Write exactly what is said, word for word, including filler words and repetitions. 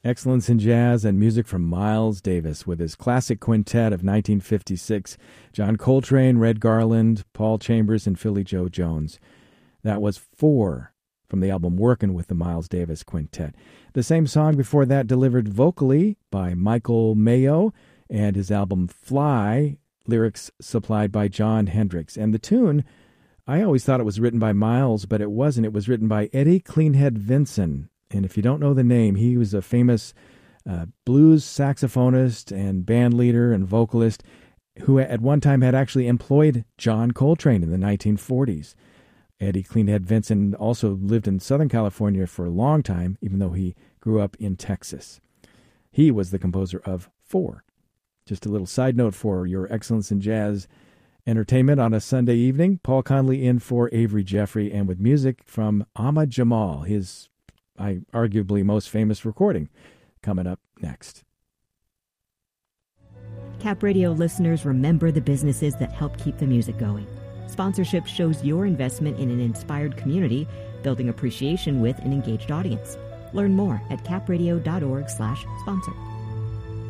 Excellence in Jazz and music from Miles Davis with his classic quintet of nineteen fifty-six, John Coltrane, Red Garland, Paul Chambers, and Philly Joe Jones. That was Four from the album Workin' with the Miles Davis Quintet. The same song before that delivered vocally by Michael Mayo and his album Fly, lyrics supplied by Jon Hendricks. And the tune, I always thought it was written by Miles, but it wasn't. It was written by Eddie Cleanhead Vinson. And if you don't know the name, he was a famous uh, blues saxophonist and band leader and vocalist who at one time had actually employed John Coltrane in the nineteen forties. Eddie Cleanhead Vinson also lived in Southern California for a long time, even though he grew up in Texas. He was the composer of Four. Just a little side note for your Excellence in Jazz entertainment on a Sunday evening. Paul Conley in for Avery Jeffrey, and with music from Ahmad Jamal, his I arguably most famous recording, coming up next. Cap Radio listeners, remember the businesses that help keep the music going. Sponsorship shows your investment in an inspired community, building appreciation with an engaged audience. Learn more at capradio.org slash sponsor.